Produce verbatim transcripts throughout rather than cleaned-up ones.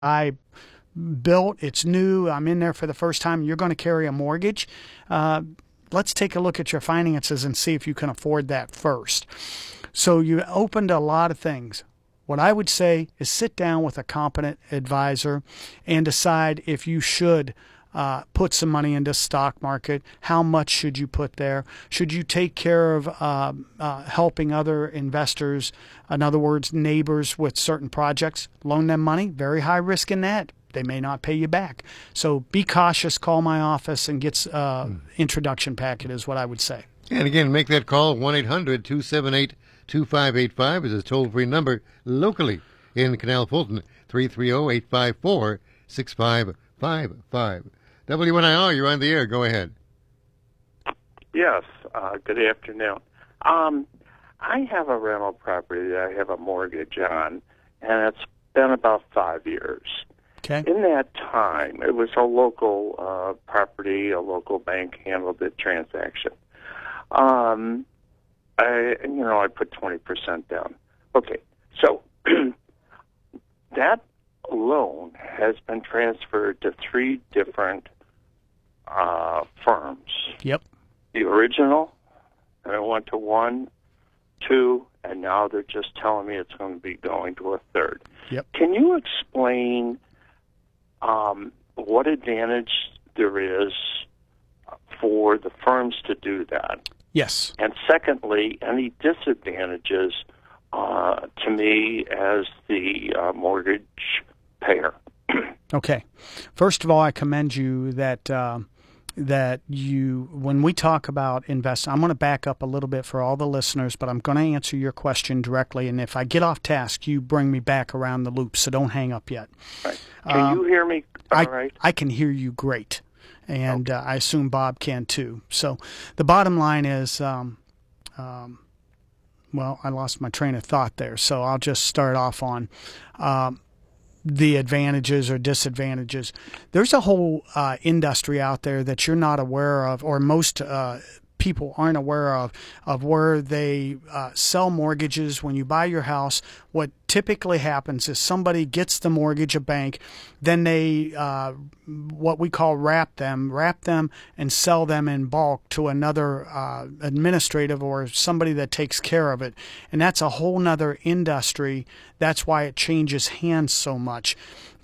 I built, it's new, I'm in there for the first time, you're going to carry a mortgage. Uh, let's take a look at your finances and see if you can afford that first. So you opened a lot of things. What I would say is sit down with a competent advisor and decide if you should uh, put some money into stock market. How much should you put there? Should you take care of uh, uh, helping other investors, in other words, neighbors with certain projects? Loan them money, very high risk in that. They may not pay you back. So be cautious, call my office and get uh, mm. introduction packet is what I would say. And again, make that call, one eight hundred two seven eight two five eight five is a toll-free number locally in Canal Fulton, three three zero, eight five four, six five five five. W N I R, you're on the air. Go ahead. Yes, uh, good afternoon. Um, I have a rental property that I have a mortgage on, and it's been about five years. Okay. In that time, it was a local uh, property, a local bank handled the transaction. Um, I, you know, I put twenty percent down. Okay, so that loan has been transferred to three different uh, firms. Yep. The original, and it went to one, two, and now they're just telling me it's going to be going to a third. Yep. Can you explain um, what advantage there is for the firms to do that? Yes. And secondly, any disadvantages uh, to me as the uh, mortgage payer? Okay. First of all, I commend you that uh, that you, when we talk about investing, I'm going to back up a little bit for all the listeners, but I'm going to answer your question directly. And if I get off task, you bring me back around the loop, so don't hang up yet. Right. Can um, you hear me all I, right? I can hear you great. And okay. uh, I assume Bob can too. So the bottom line is, um, um, well, I lost my train of thought there. So I'll just start off on um, the advantages or disadvantages. There's a whole uh, industry out there that you're not aware of, or most uh, people aren't aware of, of where they uh, sell mortgages. When you buy your house, what typically happens is somebody gets the mortgage, a bank, then they, uh, what we call wrap them, wrap them and sell them in bulk to another uh, administrative or somebody that takes care of it. And that's a whole nother industry. That's why it changes hands so much,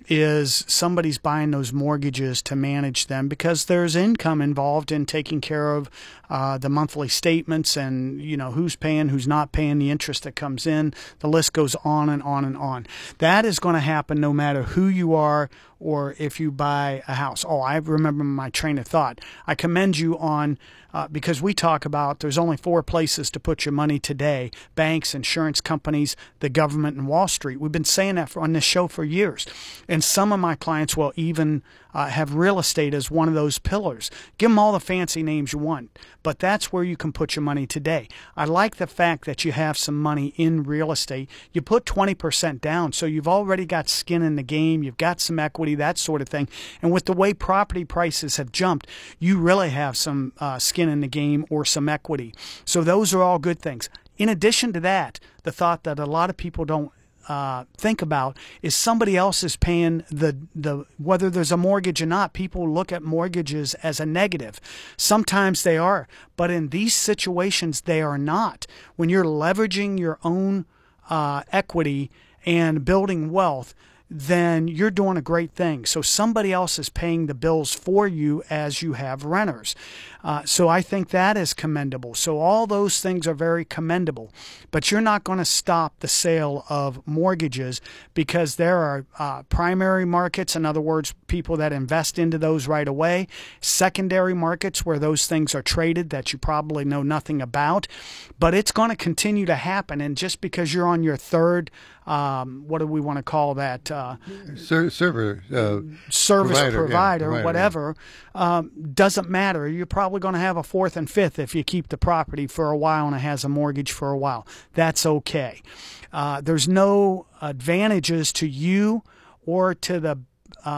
is somebody's buying those mortgages to manage them because there's income involved in taking care of uh, the monthly statements and, you know, who's paying, who's not paying, the interest that comes in. The list goes on and on and on. That is going to happen no matter who you are or if you buy a house. Oh, I remember my train of thought. I commend you on, uh, because we talk about there's only four places to put your money today: banks, insurance companies, the government, and Wall Street. We've been saying that for, on this show for years. And some of my clients will even uh, have real estate as one of those pillars. Give them all the fancy names you want, but that's where you can put your money today. I like the fact that you have some money in real estate. You put twenty percent down, so you've already got skin in the game. You've got some equity, that sort of thing. And with the way property prices have jumped, you really have some uh, skin in the game or some equity. So those are all good things. In addition to that, the thought that a lot of people don't Uh, think about is somebody else is paying the, the whether there's a mortgage or not. People look at mortgages as a negative. Sometimes they are, but in these situations they are not. When you're leveraging your own uh, equity and building wealth, then you're doing a great thing. So somebody else is paying the bills for you as you have renters. Uh, so I think that is commendable. So all those things are very commendable. But you're not going to stop the sale of mortgages because there are uh, primary markets, in other words, people that invest into those right away, secondary markets where those things are traded that you probably know nothing about. But it's going to continue to happen. And just because you're on your third Um, what do we want to call that? Uh, Ser- server, uh, service provider, provider, yeah, provider whatever, yeah. um, doesn't matter. You're probably going to have a fourth and fifth if you keep the property for a while and it has a mortgage for a while. That's okay. Uh, there's no advantages to you or to the uh,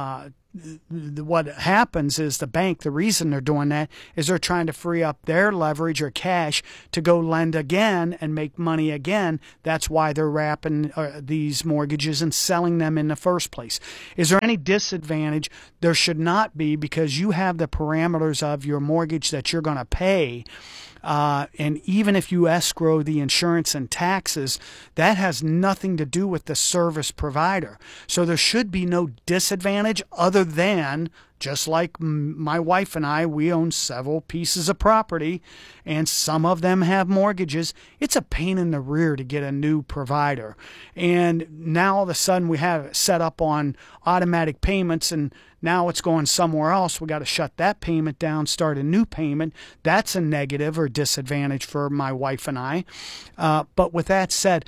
what happens is the bank, the reason they're doing that is they're trying to free up their leverage or cash to go lend again and make money again. That's why they're wrapping uh, these mortgages and selling them in the first place. Is there any disadvantage? There should not be, because you have the parameters of your mortgage that you're going to pay. Uh, and even if you escrow the insurance and taxes, that has nothing to do with the service provider. So there should be no disadvantage other than, just like my wife and I, we own several pieces of property, and some of them have mortgages. It's a pain in the rear to get a new provider. And now all of a sudden we have it set up on automatic payments, and now it's going somewhere else. We got to shut that payment down, start a new payment. That's a negative or disadvantage for my wife and I. Uh, but with that said,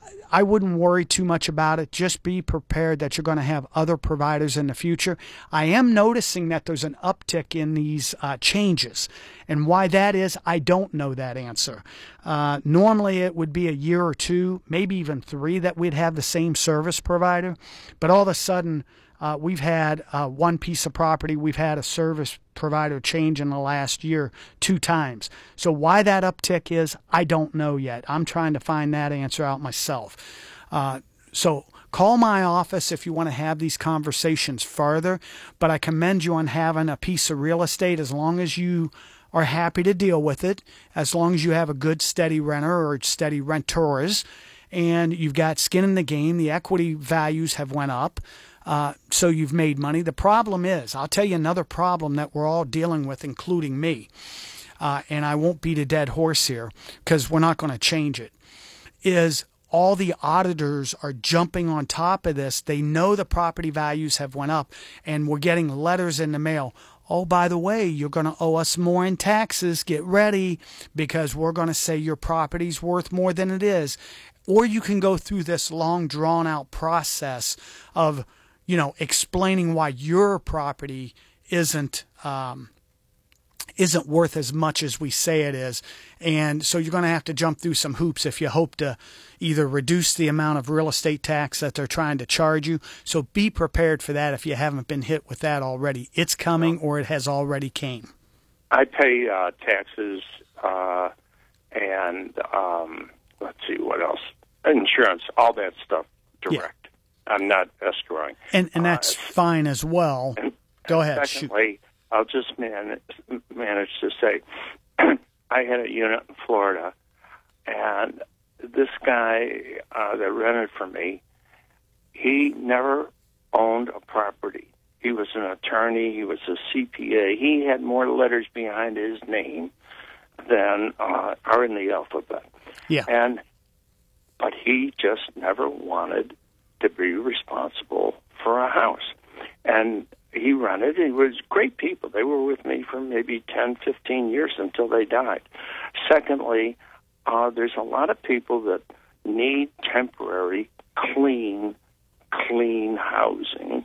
I wouldn't worry too much about it. Just be prepared that you're going to have other providers in the future. I am noticing that there's an uptick in these uh, changes. And why that is, I don't know that answer. Uh, normally it would be a year or two, maybe even three, that we'd have the same service provider. But all of a sudden, Uh, we've had uh, one piece of property, we've had a service provider change in the last year two times. So why that uptick is, I don't know yet. I'm trying to find that answer out myself. Uh, so call my office if you want to have these conversations further. But I commend you on having a piece of real estate as long as you are happy to deal with it, as long as you have a good steady renter or steady renters, and you've got skin in the game. The equity values have went up. Uh, so you've made money. The problem is, I'll tell you another problem that we're all dealing with, including me, uh, and I won't beat a dead horse here because we're not going to change it, is all the auditors are jumping on top of this. They know the property values have went up, and we're getting letters in the mail. Oh, by the way, you're going to owe us more in taxes. Get ready, because we're going to say your property's worth more than it is. Or you can go through this long, drawn-out process of, you know, explaining why your property isn't um, isn't worth as much as we say it is. And so you're going to have to jump through some hoops if you hope to either reduce the amount of real estate tax that they're trying to charge you. So be prepared for that if you haven't been hit with that already. It's coming, or it has already came. I pay uh, taxes uh, and, um, let's see, what else? Insurance, all that stuff direct. Yeah. I'm not escrowing. And and that's uh, fine as well. And, Go ahead. Secondly, shoot. I'll just man, manage to say, I had a unit in Florida, and this guy uh, that rented for me, he never owned a property. He was an attorney. He was a C P A. He had more letters behind his name than uh, are in the alphabet. Yeah. And but he just never wanted to be responsible for a house. And he rented. He was great people. They were with me for maybe ten, fifteen years until they died. Secondly, uh, there's a lot of people that need temporary, clean, clean housing.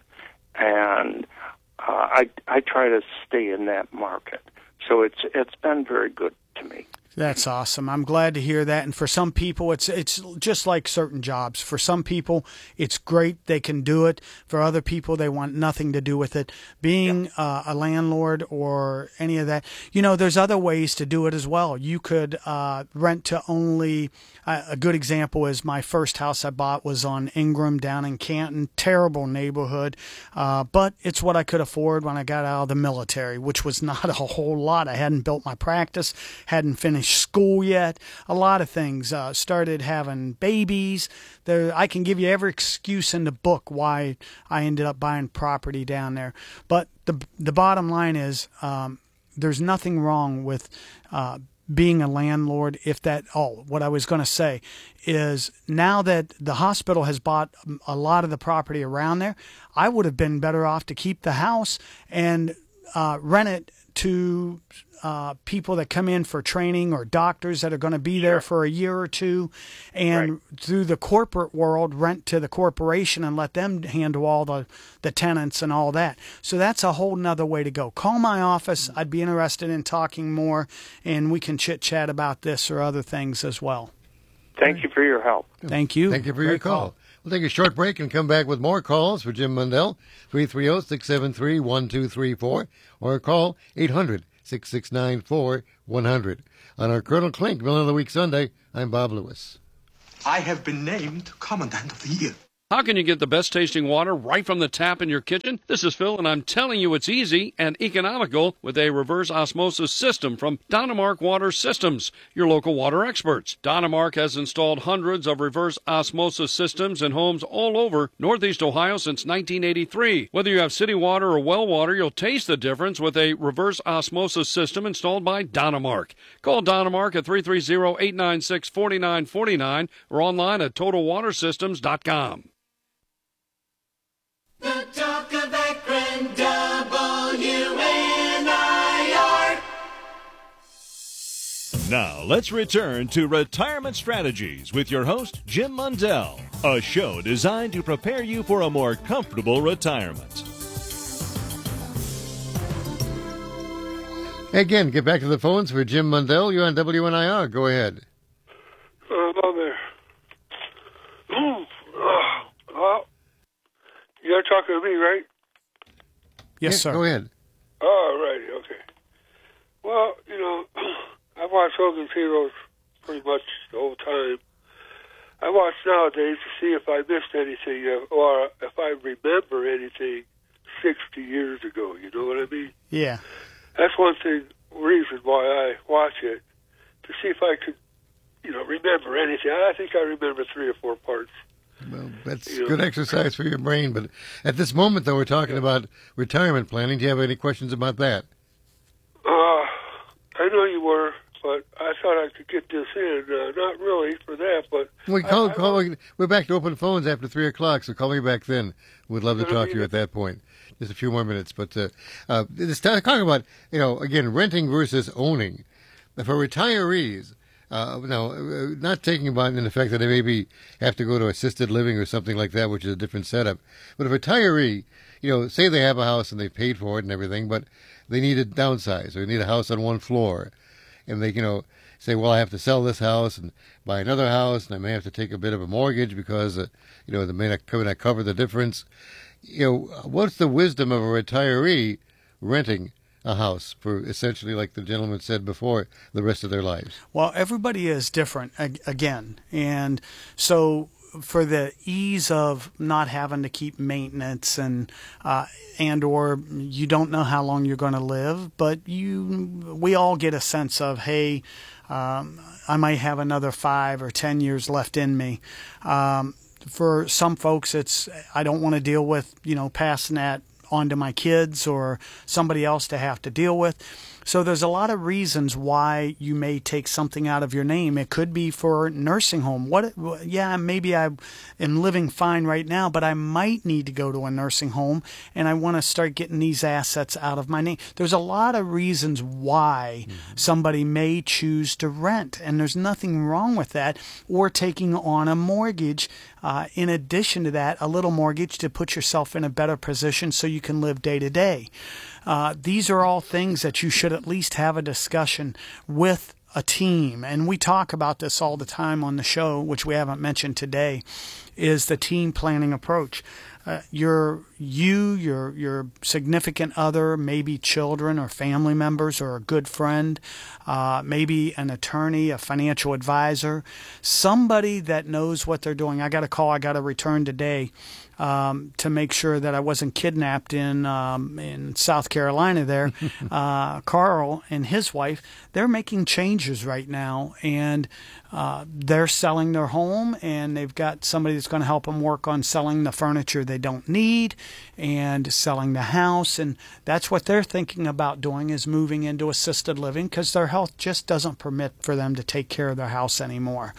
And uh, I, I try to stay in that market. So it's it's been very good to me. That's awesome. I'm glad to hear that. And for some people, it's it's just like certain jobs. For some people, it's great. They can do it. For other people, they want nothing to do with it. Being yeah. uh, a landlord or any of that, you know, there's other ways to do it as well. You could uh, rent to only, uh, a good example is my first house I bought was on Ingram down in Canton. Terrible neighborhood. Uh, but it's what I could afford when I got out of the military, which was not a whole lot. I hadn't built my practice, hadn't finished school yet, a lot of things, uh, started having babies. There, I can give you every excuse in the book why I ended up buying property down there. But the the bottom line is um, there's nothing wrong with uh, being a landlord. If that, oh, what I was going to say is now that the hospital has bought a lot of the property around there, I would have been better off to keep the house and uh, rent it to uh, people that come in for training or doctors that are going to be there for a year or two, and right. through the corporate world, rent to the corporation and let them handle all the, the tenants and all that. So that's a whole nother way to go. Call my office. I'd be interested in talking more, and we can chit-chat about this or other things as well. Thank you for your help. Thank you. Thank you for Great your call. call. We'll take a short break and come back with more calls for Jim Mundell, three three zero, six seven three, one two three four, or call eight hundred, six six nine, four one zero zero. On our Colonel Klink Villain of the Week Sunday, I'm Bob Lewis. I have been named Commandant of the Year. How can you get the best tasting water right from the tap in your kitchen? This is Phil, and I'm telling you it's easy and economical with a reverse osmosis system from Dynamark Water Systems, your local water experts. Dynamark has installed hundreds of reverse osmosis systems in homes all over Northeast Ohio since nineteen eighty-three. Whether you have city water or well water, you'll taste the difference with a reverse osmosis system installed by Dynamark. Call Dynamark at three three zero, eight nine six, four nine four nine or online at total water systems dot com. The talk of Akron, W N I R. Now, let's return to Retirement Strategies with your host, Jim Mundell, a show designed to prepare you for a more comfortable retirement. Again, get back to the phones for Jim Mundell. You're on W N I R. Go ahead. Uh, hello there. Mm. Uh, well, you're talking to me, right? Yes, Yeah, sir. Go ahead. Oh, right, okay. Well, you know, I watch Hogan's Heroes pretty much the whole time. I watch nowadays to see if I missed anything uh, or if I remember anything sixty years ago, you know what I mean? Yeah. That's one thing, reason why I watch it, to see if I could, you know, remember anything. I think I remember three or four parts. Well, that's You know. good exercise for your brain. But at this moment, though, we're talking about retirement planning. Do you have any questions about that? Uh, I know you were, but I thought I could get this in. Uh, not really for that, but We call, I, I call, we're back to open phones after three o'clock, so call me back then. We'd love to talk to you at that point. Just a few more minutes. But uh, uh, it's talking about, you know, again, renting versus owning. For retirees, uh, now, uh, not taking about in the fact that they maybe have to go to assisted living or something like that, which is a different setup. But a retiree, you know, say they have a house and they paid for it and everything, but they need to downsize or they need a house on one floor. And they, you know, say, well, I have to sell this house and buy another house, and I may have to take a bit of a mortgage because, uh, you know, they may not, may not cover the difference. You know, what's the wisdom of a retiree renting a house for essentially, like the gentleman said before, the rest of their lives? Well, everybody is different ag- again. And so for the ease of not having to keep maintenance and uh, and or you don't know how long you're going to live, but you we all get a sense of, hey, um, I might have another five or ten years left in me. Um, for some folks, it's I don't want to deal with, you know, passing that on to my kids or somebody else to have to deal with. So there's a lot of reasons why you may take something out of your name. It could be for nursing home. What? Yeah, maybe I am living fine right now, but I might need to go to a nursing home, and I want to start getting these assets out of my name. There's a lot of reasons why mm-hmm. somebody may choose to rent, and there's nothing wrong with that, or taking on a mortgage. Uh, in addition to that, a little mortgage to put yourself in a better position so you can live day to day. Uh, these are all things that you should at least have a discussion with a team. And we talk about this all the time on the show, which we haven't mentioned today, is the team planning approach. Uh, your you, your your significant other, maybe children or family members or a good friend, uh, maybe an attorney, a financial advisor, somebody that knows what they're doing. I got a call, I got a return today um, to make sure that I wasn't kidnapped in um, in South Carolina there. uh, Carl and his wife, they're making changes right now, and uh, they're selling their home, and they've got somebody that's going to help them work on selling the furniture they don't need and selling the house. And that's what they're thinking about doing, is moving into assisted living, because their health just doesn't permit for them to take care of their house anymore.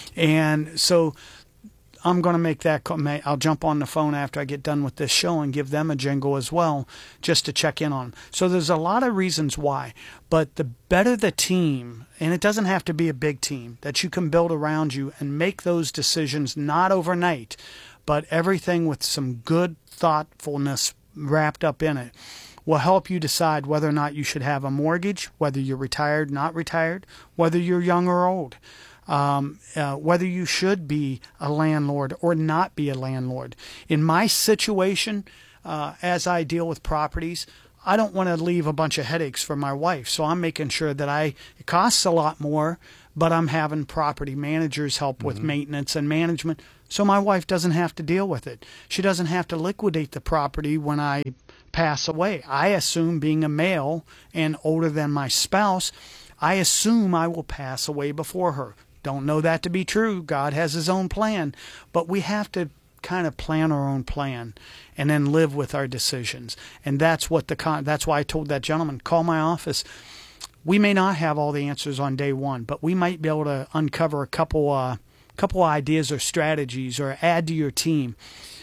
And so I'm going to make that call. I'll jump on the phone after I get done with this show and give them a jingle as well, just to check in on them. So there's a lot of reasons why, but the better the team, and it doesn't have to be a big team, that you can build around you and make those decisions not overnight, but everything with some good thoughtfulness wrapped up in it, will help you decide whether or not you should have a mortgage, whether you're retired, not retired, whether you're young or old. um, uh, whether you should be a landlord or not be a landlord. In my situation, uh, as I deal with properties, I don't want to leave a bunch of headaches for my wife. So I'm making sure that I, it costs a lot more, but I'm having property managers help with mm-hmm. maintenance and management so my wife doesn't have to deal with it. She doesn't have to liquidate the property when I pass away. I assume, being a male and older than my spouse, I assume I will pass away before her. Don't know that to be true. God has his own plan, but we have to kind of plan our own plan and then live with our decisions. And that's what the con- that's why I told that gentleman, call my office. We may not have all the answers on day one, but we might be able to uncover a couple uh, couple ideas or strategies or add to your team.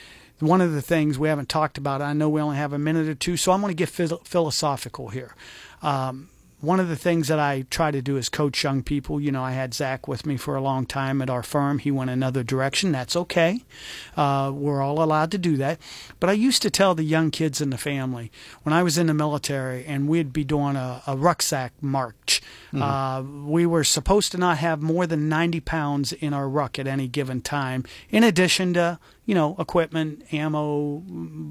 One of the things we haven't talked about, I know we only have a minute or two, so I'm going to get phil- philosophical here. Um, One of the things that I try to do is coach young people. You know, I had Zach with me for a long time at our firm. He went another direction. That's okay. Uh, we're all allowed to do that. But I used to tell the young kids in the family, when I was in the military and we'd be doing a, a rucksack march, mm-hmm. uh, we were supposed to not have more than ninety pounds in our ruck at any given time, in addition to, you know, equipment, ammo,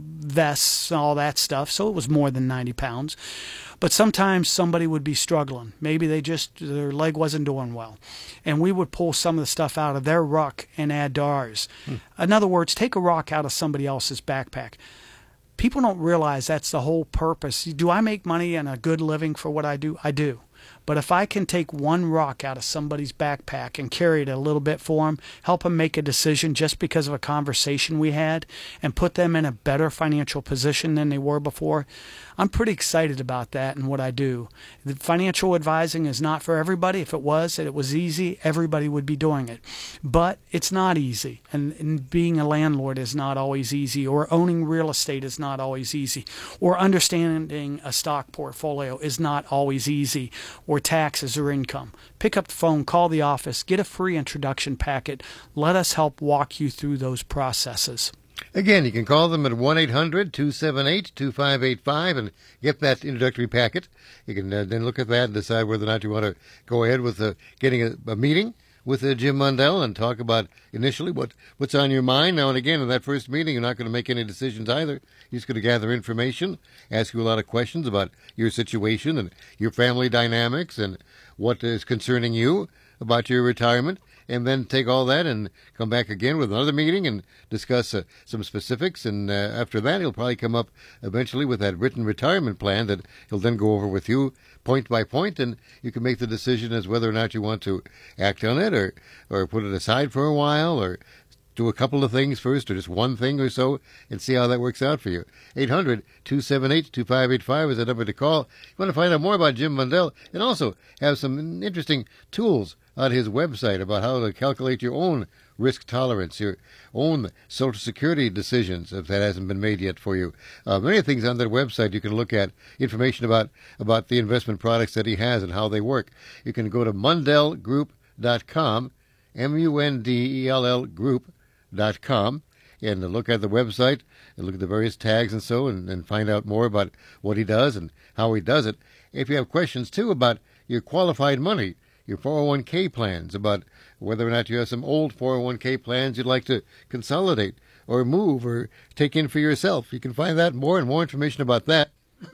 vests, all that stuff. So it was more than ninety pounds. But sometimes somebody would be struggling. Maybe they just, their leg wasn't doing well. And we would pull some of the stuff out of their ruck and add to ours. Hmm. In other words, take a rock out of somebody else's backpack. People don't realize that's the whole purpose. Do I make money and a good living for what I do? I do. But if I can take one rock out of somebody's backpack and carry it a little bit for them, help them make a decision just because of a conversation we had, and put them in a better financial position than they were before, I'm pretty excited about that and what I do. The financial advising is not for everybody. If it was, and it was easy, everybody would be doing it. But it's not easy. And, and being a landlord is not always easy, or owning real estate is not always easy, or understanding a stock portfolio is not always easy, or taxes or income. Pick up the phone, call the office, get a free introduction packet. Let us help walk you through those processes. Again, you can call them at one eight hundred two seven eight two five eight five and get that introductory packet. You can uh, then look at that and decide whether or not you want to go ahead with uh, getting a, a meeting with uh, Jim Mundell and talk about initially what, what's on your mind. Now and again, in that first meeting, you're not going to make any decisions either. You're just going to gather information, ask you a lot of questions about your situation and your family dynamics and what is concerning you about your retirement, and then take all that and come back again with another meeting and discuss uh, some specifics. And uh, after that, he'll probably come up eventually with that written retirement plan that he'll then go over with you point by point, and you can make the decision as whether or not you want to act on it or, or put it aside for a while or do a couple of things first or just one thing or so and see how that works out for you. eight hundred two seven eight two five eight five is the number to call. You want to find out more about Jim Mundell and also have some interesting tools on his website about how to calculate your own risk tolerance, your own Social Security decisions, if that hasn't been made yet for you. Uh, many things on that website you can look at, information about, about the investment products that he has and how they work. You can go to mundell group dot com, M U N D E L L group dot com, and look at the website and look at the various tags and so, and, and find out more about what he does and how he does it. If you have questions, too, about your qualified money, your four oh one k plans, about whether or not you have some old four oh one k plans you'd like to consolidate or move or take in for yourself, you can find that more and more information about that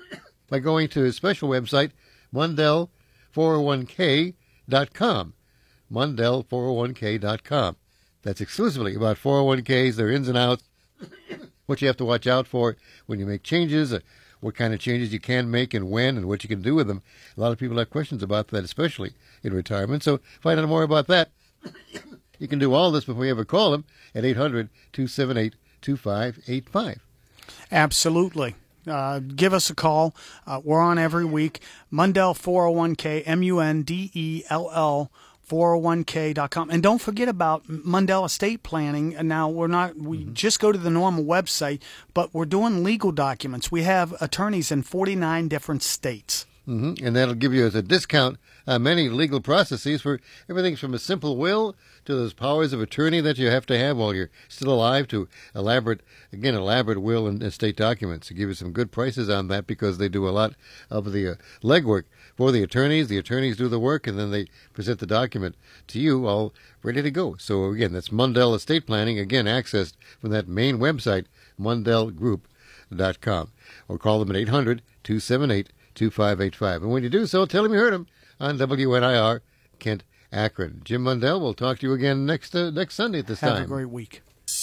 by going to his special website, mundell four oh one k dot com, mundell four oh one k dot com. That's exclusively about four oh one k's, their ins and outs, what you have to watch out for when you make changes, uh, what kind of changes you can make and when and what you can do with them. A lot of people have questions about that, especially in retirement. So find out more about that. You can do all this before you ever call them at eight hundred two seven eight two five eight five. Absolutely. Uh, give us a call. Uh, we're on every week. Mundell four oh one k, M U N D E L L four oh one k dot com. And don't forget about Mundell Estate Planning. And now we're not, we mm-hmm. just go to the normal website, but we're doing legal documents. We have attorneys in forty-nine different states. Mm-hmm. And that'll give you as a discount uh, many legal processes for everything from a simple will to those powers of attorney that you have to have while you're still alive to elaborate, again, elaborate will and estate documents. To give you some good prices on that because they do a lot of the uh, legwork for the attorneys. The attorneys do the work and then they present the document to you all ready to go. So again, that's Mundell Estate Planning, again, accessed from that main website, mundell group dot com. Or call them at eight hundred, two seven eight, two five eight five. And when you do so, tell them you heard them on W N I R, Kent, Akron. Jim Mundell, we'll talk to you again next uh, next Sunday at this Have time. Have a great week.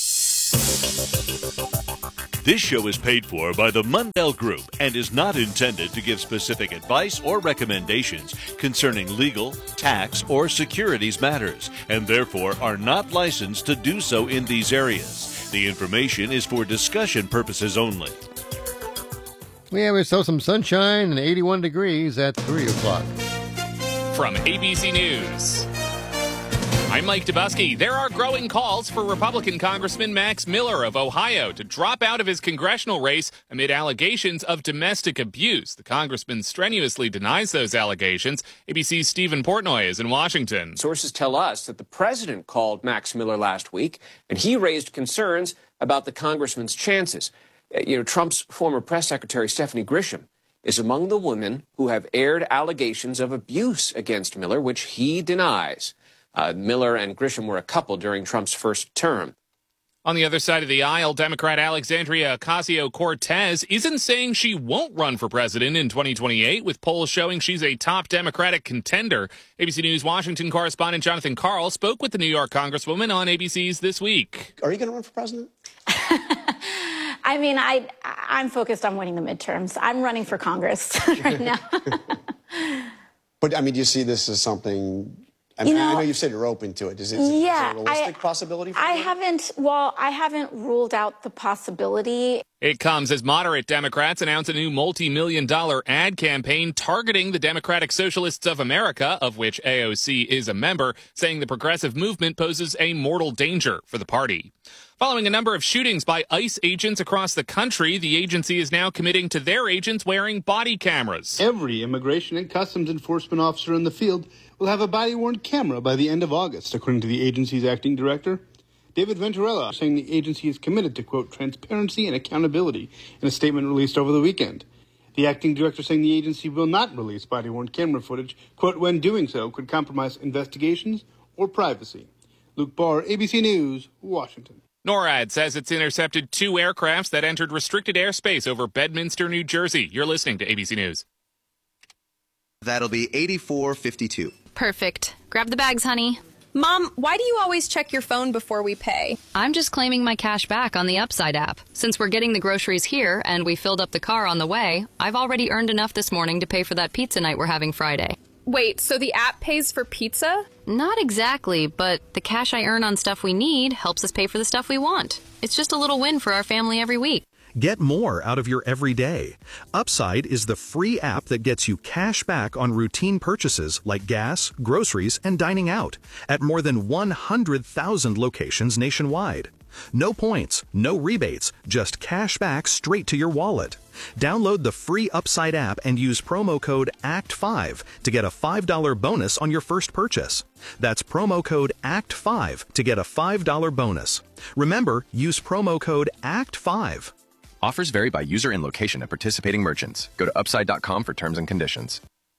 This show is paid for by the Mundell Group and is not intended to give specific advice or recommendations concerning legal, tax, or securities matters, and therefore are not licensed to do so in these areas. The information is for discussion purposes only. We have ourselves some sunshine and eighty-one degrees at three o'clock. From A B C News, I'm Mike Dubusky. There are growing calls for Republican Congressman Max Miller of Ohio to drop out of his congressional race amid allegations of domestic abuse. The congressman strenuously denies those allegations. A B C's Stephen Portnoy is in Washington. Sources tell us that the president called Max Miller last week, and he raised concerns about the congressman's chances. You know, Trump's former press secretary, Stephanie Grisham, is among the women who have aired allegations of abuse against Miller, which he denies. Uh, Miller and Grisham were a couple during Trump's first term. On the other side of the aisle, Democrat Alexandria Ocasio-Cortez isn't saying she won't run for president in twenty twenty-eight, with polls showing she's a top Democratic contender. A B C News Washington correspondent Jonathan Karl spoke with the New York Congresswoman on A B C's This Week. Are you going to run for president? I mean, I, I'm focused on winning the midterms. I'm running for Congress right now. But, I mean, do you see this as something... I mean, you know, I know you've said you're open to it. Is it, is yeah, it a realistic I, possibility for I you? haven't, well, I haven't ruled out the possibility. It comes as moderate Democrats announce a new multi-million dollar ad campaign targeting the Democratic Socialists of America, of which A O C is a member, saying the progressive movement poses a mortal danger for the party. Following a number of shootings by ICE agents across the country, the agency is now committing to their agents wearing body cameras. Every Immigration and Customs Enforcement officer in the field will have a body-worn camera by the end of August, according to the agency's acting director, David Venturella, saying the agency is committed to, quote, transparency and accountability in a statement released over the weekend. The acting director saying the agency will not release body-worn camera footage, quote, when doing so could compromise investigations or privacy. Luke Barr, A B C News, Washington. NORAD says it's intercepted two aircrafts that entered restricted airspace over Bedminster, New Jersey. You're listening to A B C News. That'll be eighty-four fifty-two. Perfect. Grab the bags, honey. Mom, why do you always check your phone before we pay? I'm just claiming my cash back on the Upside app. Since we're getting the groceries here and we filled up the car on the way, I've already earned enough this morning to pay for that pizza night we're having Friday. Wait, so the app pays for pizza? Not exactly, but the cash I earn on stuff we need helps us pay for the stuff we want. It's just a little win for our family every week. Get more out of your everyday. Upside is the free app that gets you cash back on routine purchases like gas, groceries, and dining out at more than one hundred thousand locations nationwide. No points, no rebates, just cash back straight to your wallet. Download the free Upside app and use promo code A C T five to get a five dollar bonus on your first purchase. That's promo code A C T five to get a five dollar bonus. Remember, use promo code A C T five. Offers vary by user and location at participating merchants. Go to upside dot com for terms and conditions.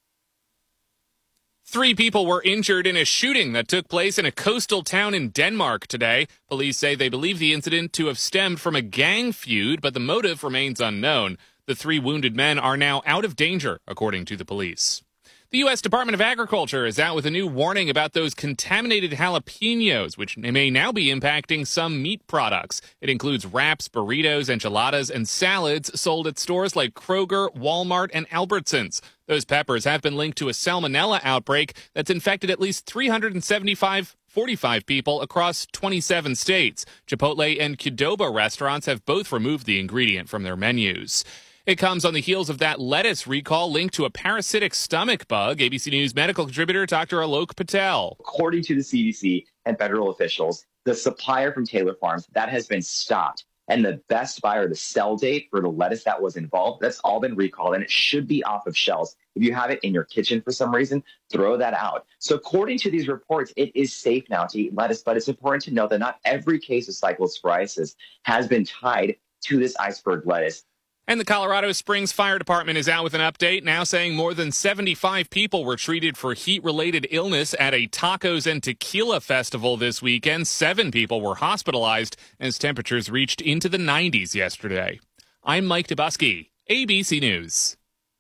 Three people were injured in a shooting that took place in a coastal town in Denmark today. Police say they believe the incident to have stemmed from a gang feud, but the motive remains unknown. The three wounded men are now out of danger, according to the police. The U S Department of Agriculture is out with a new warning about those contaminated jalapenos, which may now be impacting some meat products. It includes wraps, burritos, enchiladas, and salads sold at stores like Kroger, Walmart, and Albertsons. Those peppers have been linked to a salmonella outbreak that's infected at least three hundred seventy-five, forty-five people across twenty-seven states. Chipotle and Qdoba restaurants have both removed the ingredient from their menus. It comes on the heels of that lettuce recall linked to a parasitic stomach bug. A B C News medical contributor Doctor Alok Patel. According to the C D C and federal officials, the supplier from Taylor Farms, that has been stopped. and the best buy or the sell date for the lettuce that was involved, that's all been recalled, and it should be off of shelves. If you have it in your kitchen for some reason, throw that out. So according to these reports, it is safe now to eat lettuce, but it's important to note that not every case of cyclosporiasis has been tied to this iceberg lettuce. And the Colorado Springs Fire Department is out with an update, now saying more than seventy-five people were treated for heat-related illness at a tacos and tequila festival this weekend. Seven people were hospitalized as temperatures reached into the nineties yesterday. I'm Mike Dubusky, A B C News.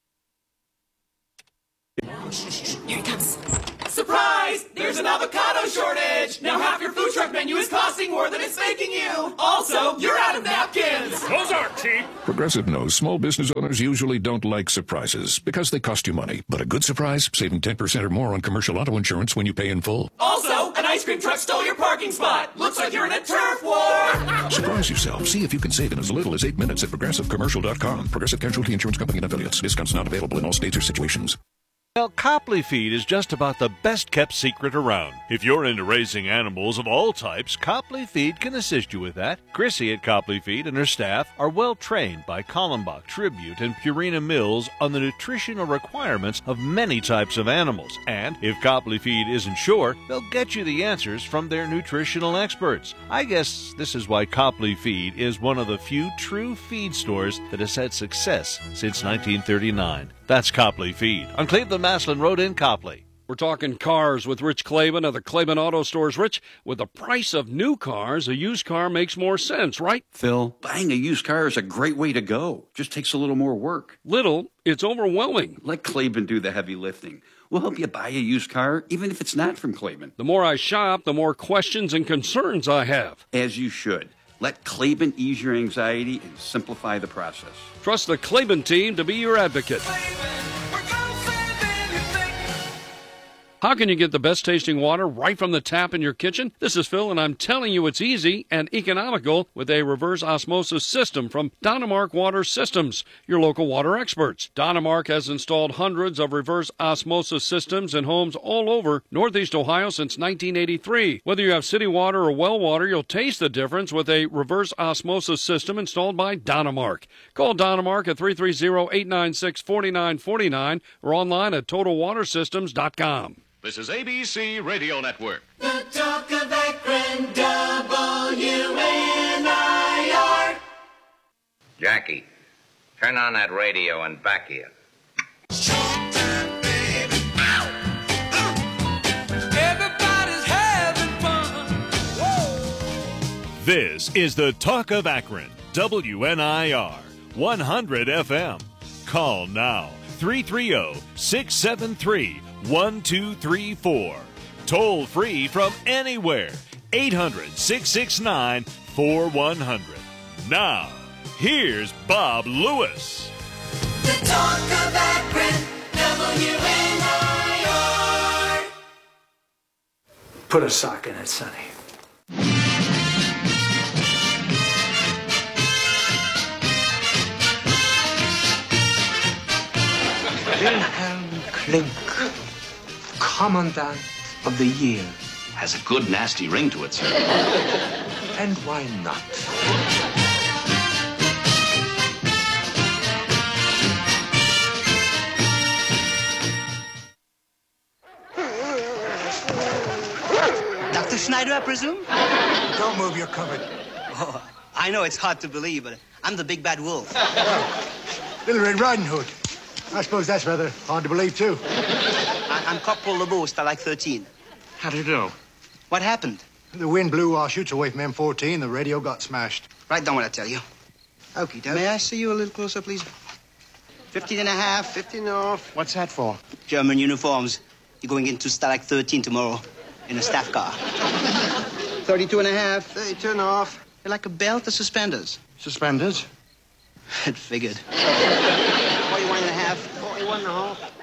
Here it comes. Surprise! There's an avocado shortage! Now half your food truck menu is costing more than it's making you! Also, you're out of napkins! Those aren't cheap! Progressive knows small business owners usually don't like surprises because they cost you money. But a good surprise, saving ten percent or more on commercial auto insurance when you pay in full. Also, an ice cream truck stole your parking spot! Looks like you're in a turf war! Surprise yourself. See if you can save in as little as eight minutes at progressive commercial dot com. Progressive Casualty Insurance Company and affiliates. Discounts not available in all states or situations. Well, Copley Feed is just about the best-kept secret around. If you're into raising animals of all types, Copley Feed can assist you with that. Chrissy at Copley Feed and her staff are well-trained by Kallenbach, Tribute, and Purina Mills on the nutritional requirements of many types of animals. And if Copley Feed isn't sure, they'll get you the answers from their nutritional experts. I guess this is why Copley Feed is one of the few true feed stores that has had success since nineteen thirty-nine. That's Copley Feed on Cleveland-Maslin Road in Copley. We're talking cars with Rich Claiborne of the Claiborne Auto Stores. Rich, with the price of new cars, a used car makes more sense, right? Phil, buying a used car is a great way to go. Just takes a little more work. Little, it's overwhelming. Let Claiborne do the heavy lifting. We'll help you buy a used car, even if it's not from Claiborne. The more I shop, the more questions and concerns I have. As you should. Let Claiborne ease your anxiety and simplify the process. Trust the Claiborne team to be your advocate. How can you get the best tasting water right from the tap in your kitchen? This is Phil, and I'm telling you it's easy and economical with a reverse osmosis system from Dynamark Water Systems, your local water experts. Dynamark has installed hundreds of reverse osmosis systems in homes all over Northeast Ohio since nineteen eighty-three. Whether you have city water or well water, you'll taste the difference with a reverse osmosis system installed by Dynamark. Call Dynamark at three three zero, eight nine six, four nine four nine or online at total water systems dot com. This is A B C Radio Network. The talk of Akron, W N I R. Jackie, turn on that radio and back here. Everybody's having fun. This is the Talk of Akron, W N I R, one hundred F M. Call now, three three zero, six seven three, one two three four. Toll free from anywhere, eight hundred, six six nine, four one zero zero. Now, here's Bob Lewis. The talk of Akron, W N I R. Put a sock in it, Sonny. Wilhelm Klink, Commandant of the Year. Has a good nasty ring to it, sir. And why not? Doctor Schneider, I presume? Don't move, you're covered. Oh, I know it's hard to believe, but I'm the big bad wolf. Oh, Little Red Riding Hood. I suppose that's rather hard to believe, too. I- I'm Corporal LeBeau, Starlight thirteen. How do you do? What happened? The wind blew our chutes away from M fourteen. The radio got smashed. Write down what I tell you. Okie doke. May I see you a little closer, please? Fifteen and a half. Fifteen off. What's that for? German uniforms. You're going into Starlight thirteen tomorrow in a staff car. Thirty-two and a half. Thirty-two and a half. You're like a belt or suspenders? Suspenders? It figured. Forty-one and a half. Forty-one and a half.